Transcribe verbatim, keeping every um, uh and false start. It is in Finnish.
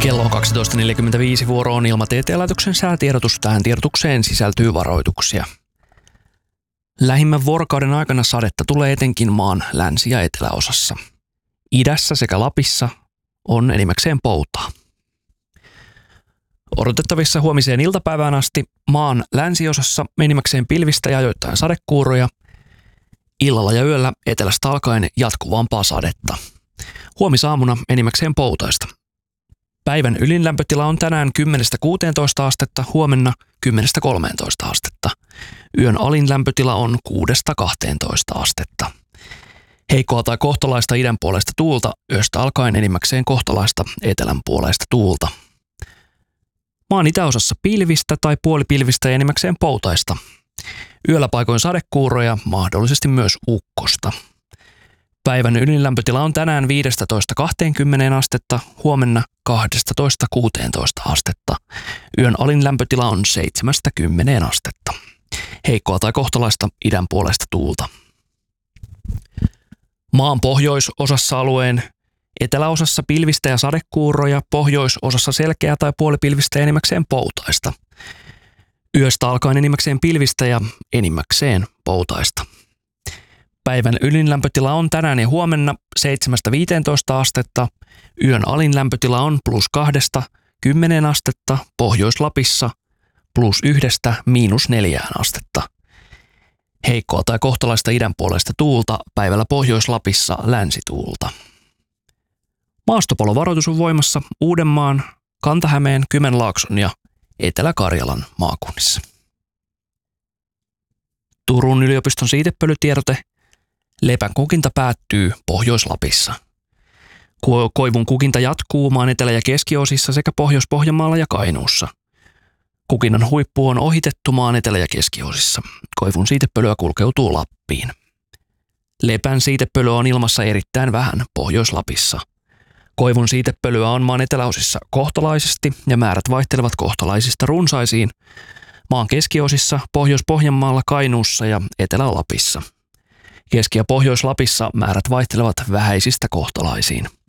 Kello on kaksitoista neljäkymmentäviisi, vuoro on Ilma T T-laitoksen säätiedotus. Tähän tiedotukseen sisältyy varoituksia. Lähimmän vuorokauden aikana sadetta tulee etenkin maan länsi- ja eteläosassa. Idässä sekä Lapissa on enimmäkseen poutaa. Odotettavissa huomiseen iltapäivään asti maan länsiosassa enimmäkseen pilvistä ja ajoittain sadekuuroja. Illalla ja yöllä etelästä alkaen jatkuvampaa sadetta. Huomisaamuna enimmäkseen poutaista. Päivän ylinlämpötila on tänään kymmenestä kuuteentoista astetta, huomenna kymmenestä kolmeentoista astetta. Yön alin lämpötila on kuudesta kahteentoista astetta. Heikkoa tai kohtalaista idän puolesta tuulta, yöstä alkaen enimmäkseen kohtalaista etelän puolesta tuulta. Maan itäosassa pilvistä tai puolipilvistä ja enimmäkseen poutaista. Yöllä paikoin sadekuuroja, mahdollisesti myös ukkosta. Päivän ylinlämpötila on tänään viidestätoista kahteenkymmeneen astetta, huomenna kaksitoista kuuteentoista astetta. Yön alin lämpötila on seitsemästä kymmeneen astetta. Heikkoa tai kohtalaista idän puolesta tuulta. Maan pohjoisosassa alueen eteläosassa pilvistä ja sadekuuroja, pohjoisosassa selkeää tai puolipilvistä ja enimmäkseen poutaista. Yöstä alkaen enimmäkseen pilvistä ja enimmäkseen poutaista. Päivän ylinlämpötila on tänään ja huomenna seitsemästä viiteentoista astetta. Yön alin lämpötila on plus kahdesta kymmeneen astetta, Pohjois-Lapissa plus yhdestä miinus neljään astetta. Heikkoa tai kohtalaista idän puolesta tuulta, päivällä Pohjois-Lapissa länsituulta. Maastopalovaroitus on voimassa Uudenmaan, Kanta-Hämeen, Kymenlaakson ja Etelä-Karjalan maakunnissa. Turun yliopiston siitepölytiedote. Lepän kukinta päättyy Pohjois-Lapissa. Koivun kukinta jatkuu maan etelä- ja keskiosissa sekä Pohjois-Pohjanmaalla ja Kainuussa. Kukinnan huippu on ohitettu maan etelä- ja keskiosissa. Koivun siitepölyä kulkeutuu Lappiin. Lepän siitepölyä on ilmassa erittäin vähän Pohjois-Lapissa. Koivun siitepölyä on maan eteläosissa kohtalaisesti ja määrät vaihtelevat kohtalaisista runsaisiin maan keskiosissa, Pohjois-Pohjanmaalla, Kainuussa ja Etelä-Lapissa. Keski- ja Pohjois-Lapissa määrät vaihtelevat vähäisistä kohtalaisiin.